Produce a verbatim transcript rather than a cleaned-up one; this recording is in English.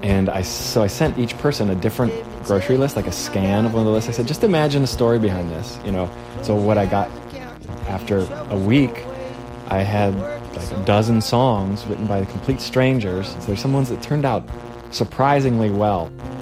And I so I sent each person a different grocery list, like a scan of one of the lists. I said, just imagine a story behind this, you know. So what I got after a week, I had like a dozen songs written by complete strangers. So there's some ones that turned out surprisingly well.